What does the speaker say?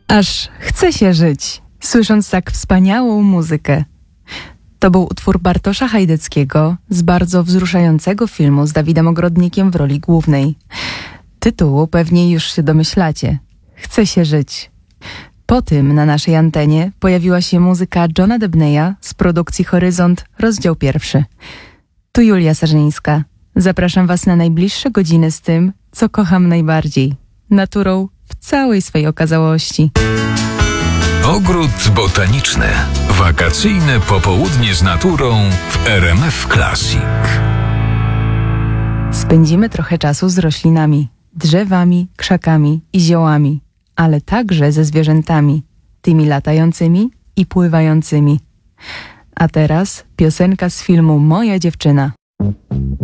Aż chce się żyć, słysząc tak wspaniałą muzykę. To był utwór Bartosza Hajdeckiego z bardzo wzruszającego filmu z Dawidem Ogrodnikiem w roli głównej. Tytułu pewnie już się domyślacie. Chce się żyć. Po tym na naszej antenie pojawiła się muzyka Johna Debneya z produkcji Horyzont, rozdział 1. Tu Julia Sarzyńska. Zapraszam Was na najbliższe godziny z tym, co kocham najbardziej. Naturą w całej swej okazałości. Ogród botaniczny. Wakacyjne popołudnie z naturą w RMF Classic. Spędzimy trochę czasu z roślinami, drzewami, krzakami i ziołami, ale także ze zwierzętami, tymi latającymi i pływającymi. A teraz piosenka z filmu Moja dziewczyna.